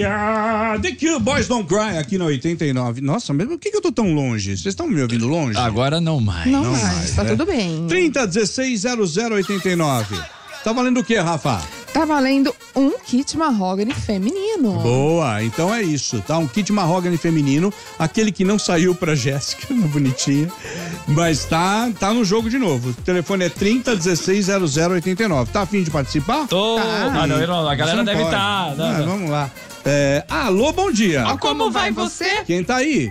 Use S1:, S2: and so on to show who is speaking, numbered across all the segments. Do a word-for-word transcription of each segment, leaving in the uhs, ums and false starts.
S1: The Cure, Boys Don't Cry, aqui na oitenta e nove. Nossa, mas por que, que eu tô tão longe? Vocês estão me ouvindo longe?
S2: Agora não mais.
S3: Não,
S1: Não
S3: mais,
S1: mais,
S3: tá
S1: né?
S3: tudo bem.
S1: trinta, dezesseis, zero zero, oitenta e nove. Tá valendo o quê, Rafa?
S3: Tá valendo um kit mahogany feminino.
S1: Boa, então é isso, tá? Um kit mahogany feminino, aquele que não saiu pra Jéssica, bonitinha, mas tá, tá no jogo de novo. O telefone é trinta, dezesseis, zero zero, oitenta e nove. Tá a fim de participar?
S2: Tô.
S3: Tá.
S2: Ah, não, eu não, a galera
S1: Você não
S2: deve
S1: pode.
S2: estar. Tá,
S1: Ah, vamos lá. É, alô, bom dia.
S3: Ah, como vai você?
S1: Quem tá aí?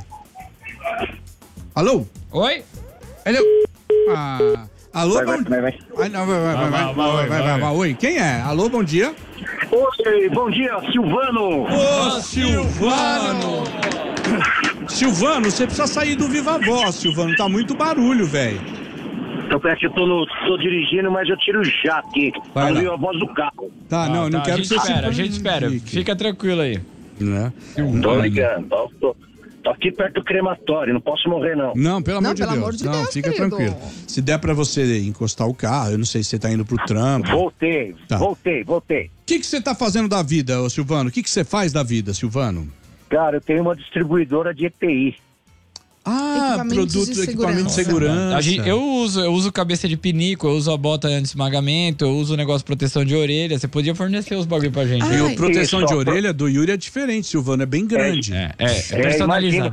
S1: Alô?
S2: Oi?
S1: Alô? Ah, alô,
S4: Vai,
S1: bom
S4: vai, vai, vai.
S1: Ai, não, vai, vai, vai, vai,
S2: Vai, vai,
S1: vai, vai,
S2: vai.
S1: vai. Oi, quem é? Alô, bom dia.
S4: Oi, bom dia, Silvano.
S1: Ô, Silvano! Silvano, você precisa sair do Viva Voz, Silvano. Tá muito barulho, velho.
S4: Então, parece que eu tô, no, tô dirigindo, mas eu tiro já aqui.
S1: Vai
S4: Eu
S1: lá.
S4: vi a voz do carro.
S1: Tá, não, eu não
S2: tá,
S1: quero
S2: a
S1: que
S2: gente
S1: você
S2: espera, a
S1: se
S2: gente espera.
S1: prejudique,
S2: Fica tranquilo aí.
S1: né?
S4: Tô ligando. Tô, tô, tô aqui perto do crematório, não posso morrer, não.
S1: Não, pelo amor
S3: Não,
S1: de
S3: pelo
S1: Deus.
S3: amor de
S1: não,
S3: Deus,
S1: fica
S3: querido.
S1: tranquilo. Se der pra você encostar o carro, eu não sei se você tá indo pro trampo. O
S4: Voltei,
S1: Tá.
S4: voltei, voltei.
S1: que que você tá fazendo da vida, ô Silvano? O que que você faz da vida, Silvano?
S4: Cara, eu tenho uma distribuidora de E P I.
S1: Ah,
S3: Equipamentos
S1: produto,
S3: de
S1: equipamento de
S3: segurança.
S1: segurança.
S2: A gente- eu uso, eu uso cabeça de pinico, eu uso a bota anti-esmagamento, eu uso o negócio de proteção de orelha. Você podia fornecer os bagulho pra gente.
S3: Ah,
S1: E
S2: viu?
S1: a proteção
S4: Isso,
S1: de
S4: ó,
S1: orelha do Yuri é diferente, Silvano, é bem grande.
S2: É, é, é personalizado.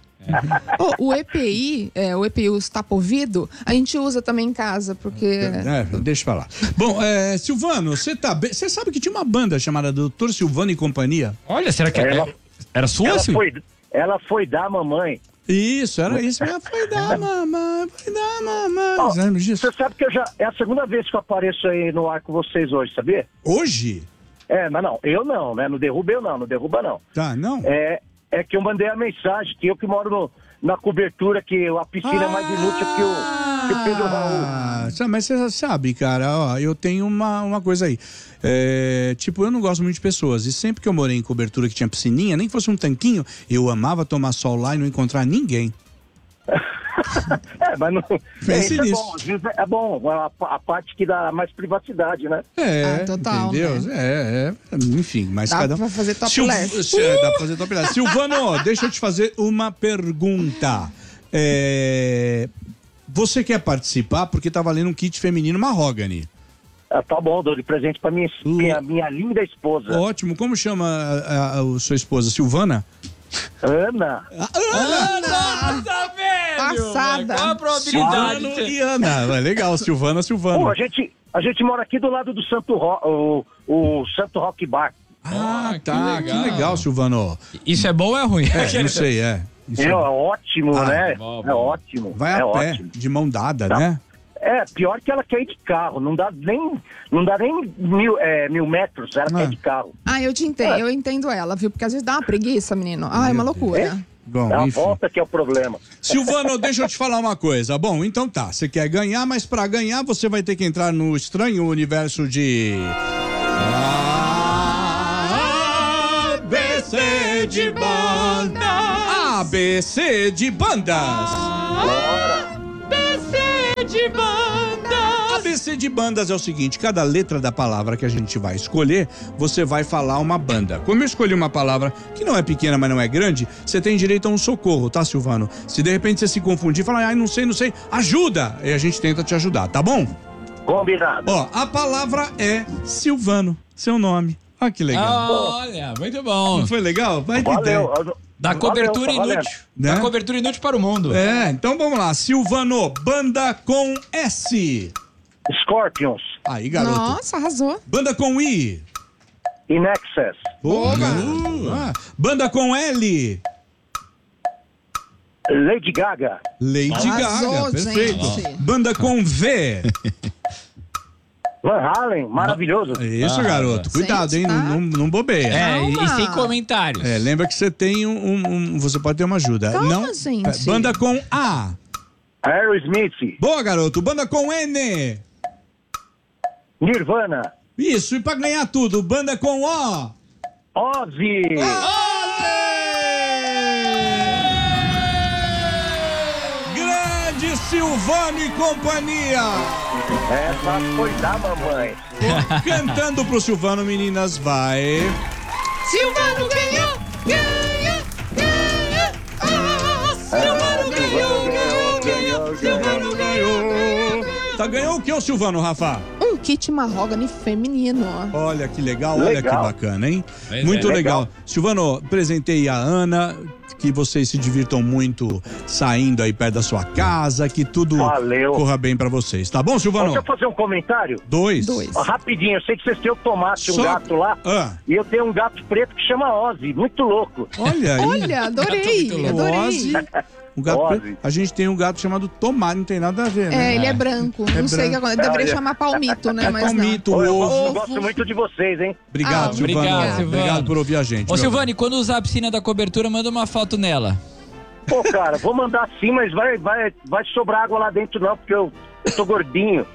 S3: Ô, o E P I, é, o E P I, o tapa-ouvido, a gente usa também em casa, porque...
S1: É, deixa pra lá. Bom, é, Silvano, você tá bem. Você sabe que tinha uma banda chamada doutor Silvano e Companhia?
S2: Olha, será que
S4: Ela-
S2: é, era sua,
S4: Ela
S2: Silvio?
S4: foi, ela foi da mamãe.
S1: Isso, era isso mesmo. Foi dar mamãe, foi dar mamãe.
S4: Ó,
S1: Você lembra disso?
S4: Você sabe que eu já. É a segunda vez que eu apareço aí no ar com vocês hoje, sabia?
S1: Hoje?
S4: É, mas não, eu não, né? No derruba eu não, no derruba não.
S1: Tá, não?
S4: É, é que eu mandei a mensagem que eu que moro no- na cobertura, que a piscina é mais inútil que o, que o Pedro Raul.
S1: Ah, sabe, mas você sabe, cara, ó, eu tenho uma, uma coisa aí. É, tipo, eu não gosto muito de pessoas. E sempre que eu morei em cobertura que tinha piscininha, nem que fosse um tanquinho, eu amava tomar sol lá e não encontrar ninguém.
S4: É, mas não.
S1: Pense
S4: é, isso é
S1: nisso.
S4: bom, às vezes é bom, a, a parte que dá mais privacidade, né?
S1: É,
S3: Ah, total,
S1: entendeu?
S3: né?
S1: É, é, enfim, mas
S3: Dá
S1: cada um...
S3: pra fazer topless.
S1: Sil... É, dá pra fazer topless. Silvano, deixa eu te fazer uma pergunta. É... Você quer participar porque tá valendo um kit feminino mahogany.
S4: Ah, tá bom, dou de presente pra minha, minha, minha linda esposa.
S1: Ótimo. Como chama a, a- a sua esposa? Silvana?
S4: Ana.
S2: Nossa, velho!
S3: Passada.
S2: Qual a probabilidade?
S1: Silvano
S2: de ser-
S1: e Ana. Legal, Silvana,
S4: Pô,
S1: Silvano.
S4: a gente, a gente mora aqui do lado do Santo Rock, o, o Santo Rock Bar.
S1: Ah,
S2: que
S1: tá. Que
S2: legal.
S1: legal, Silvano.
S2: Isso é bom ou é ruim?
S1: É, não sei, é. Isso
S4: É, ótimo,
S1: Ah,
S4: né?
S2: bom,
S4: É
S2: bom.
S4: ótimo.
S1: Vai
S4: é
S1: a pé,
S4: ótimo.
S1: de mão dada,
S4: Tá.
S1: né?
S4: É, pior que ela quer ir de carro. Não dá nem, não dá nem mil, é, mil metros, ela
S1: Ah.
S4: quer ir de carro.
S3: Ah, eu te entendo, eu entendo ela, viu? Porque às vezes dá uma preguiça, menino. Ah, é uma
S1: Meu
S3: loucura.
S1: Bom,
S4: É a
S1: enfim.
S4: volta que é o problema.
S1: Silvano, deixa eu te falar uma coisa. Bom, então tá, você quer ganhar, mas pra ganhar você vai ter que entrar no estranho universo de... A, B, C de banda. A, B, C de bandas. A, B, C de bandas é o seguinte, cada letra da palavra que a gente vai escolher, você vai falar uma banda. Como eu escolhi uma palavra que não é pequena, mas não é grande, você tem direito a um socorro, tá, Silvano? Se de repente você se confundir e falar, ai, não sei, não sei, ajuda! E a gente tenta te ajudar, tá bom?
S4: Combinado.
S1: Ó, a palavra é Silvano, seu nome. Olha que legal.
S2: Ah, olha, muito bom.
S1: Não foi legal? Vai que
S4: Valeu.
S2: Dá cobertura
S4: Valeu, tá valendo.
S2: inútil.
S1: Né?
S2: Dá cobertura inútil para o mundo.
S1: É, então vamos lá. Silvano, banda com S.
S4: Scorpions,
S1: Aí, garoto.
S3: Nossa, arrasou.
S1: Banda com I.
S4: In Excess,
S1: Boa, ah, banda com L.
S4: Lady Gaga,
S1: Lady
S3: Arrasou,
S1: Gaga, perfeito.
S3: gente.
S1: Banda com V.
S4: Van Halen, maravilhoso.
S1: Isso,
S2: Ah,
S1: garoto. Cuidado,
S3: gente,
S1: hein?
S3: tá?
S1: Não, não, não bobeia.
S2: É, e,
S3: Calma.
S2: e sem comentários.
S1: É, lembra que você tem um, um- um- Você pode ter uma ajuda.
S3: Calma,
S1: não?
S3: gente.
S1: É, banda com A.
S4: Aerosmith,
S1: Boa, garoto. Banda com N.
S4: Nirvana,
S1: Isso, e pra ganhar tudo, banda com O.
S4: Ozzy.
S1: Grande Silvano e companhia.
S4: Essa foi da mamãe.
S1: Cantando pro Silvano, meninas, vai.
S3: Silvano ganhou! Ganhou! Ganhou! Ah, Silvano ganhou! Ganhou! Ganhou! Silvano ganhou!
S1: Tá, ganhou o que, ô Silvano, Rafa?
S3: Um kit mahogany feminino.
S1: Olha que legal, olha
S4: Legal.
S1: que bacana, hein?
S2: Pois
S1: Muito
S2: é.
S1: legal.
S4: Legal.
S1: Silvano, presentei a Ana, que vocês se divirtam muito saindo aí perto da sua casa, que tudo
S4: Valeu.
S1: corra bem pra vocês. Tá bom, Silvano?
S4: Deixa eu fazer um comentário?
S1: Dois.
S3: Dois.
S4: Ó, rapidinho, eu sei que vocês têm o Tomate, um
S1: Só-
S4: gato lá.
S1: Ah.
S4: E eu tenho um gato preto que chama Ozzy, muito louco.
S1: Olha aí.
S3: Olha, adorei,
S2: Gato muito louco.
S1: O
S3: adorei.
S1: Ozzy, um gato
S4: Ozzy.
S1: preto. A gente tem um gato chamado Tomate, não tem nada a ver, né?
S3: É, ele é branco.
S1: É
S3: não sei o que
S1: branco.
S3: acontece. Deveria
S4: Ah, é.
S3: chamar palmito, né?
S1: É
S3: Mas
S1: palmito,
S4: Ô, eu,
S1: ovo.
S4: eu gosto muito de vocês, hein?
S1: Obrigado,
S3: Ah,
S1: Silvano.
S2: obrigado, Silvano.
S1: Obrigado por ouvir a gente.
S2: Ô,
S1: meu
S2: Silvano, e quando usar a piscina da cobertura, manda uma foto nela.
S4: Pô, cara, vou mandar sim, mas vai, vai, vai sobrar água lá dentro não, porque eu, eu tô gordinho.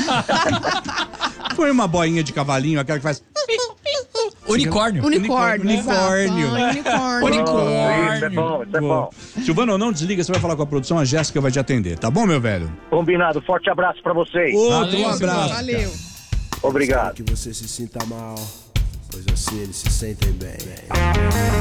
S1: Põe uma boinha de cavalinho, aquela que faz...
S2: Unicórnio.
S3: Unicórnio.
S1: Unicórnio.
S3: exato. Ai, unicórnio.
S2: Unicórnio.
S4: Isso é bom, isso é bom.
S1: Silvano, não desliga, você vai falar com a produção, a Jéssica vai te atender, tá bom, meu velho?
S4: Combinado, forte abraço pra vocês.
S1: Outro
S2: Valeu,
S1: um abraço.
S2: Silvano.
S3: Valeu.
S4: Obrigado.
S5: Que você se sinta mal, pois assim eles se sentem bem.